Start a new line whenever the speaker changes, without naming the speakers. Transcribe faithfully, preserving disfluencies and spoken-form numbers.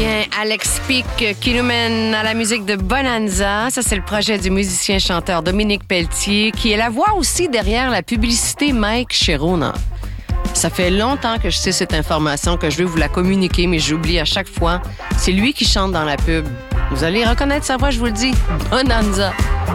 Bien, Alex Peak qui nous mène à la musique de Bonanza. Ça, c'est le projet du musicien-chanteur Dominique Pelletier, qui est la voix aussi derrière la publicité Mike chez Rona. Ça fait longtemps que je sais cette information, que je veux vous la communiquer, mais j'oublie à chaque fois. C'est lui qui chante dans la pub. Vous allez reconnaître sa voix, je vous le dis. Bonanza.